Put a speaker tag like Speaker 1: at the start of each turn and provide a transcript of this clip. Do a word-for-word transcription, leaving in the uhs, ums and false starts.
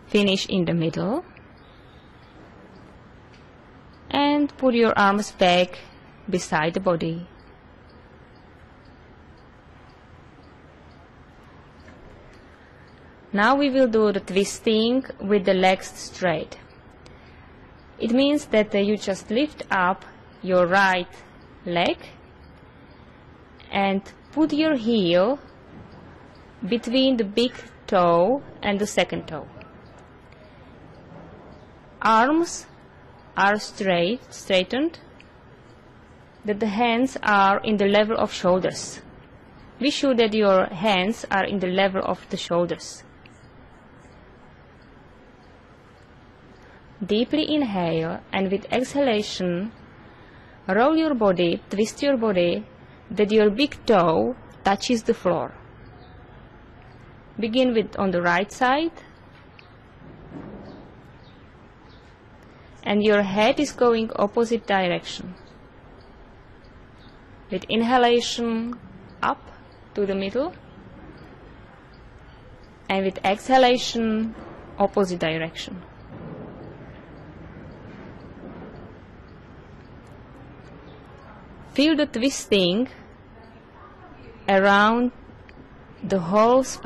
Speaker 1: Finish in the middle. And put your arms back beside the body. Now we will do the twisting with the legs straight. It means that uh, you just lift up your right leg and put your heel between the big toe and the second toe. Arms are straight, straightened, that the hands are in the level of shoulders. Be sure that your hands are in the level of the shoulders. Deeply inhale, and with exhalation, roll your body, twist your body, that your big toe touches the floor. Begin with on the right side, and your head is going opposite direction. With inhalation, up to the middle, and with exhalation, opposite direction. Feel the twisting around the whole spine.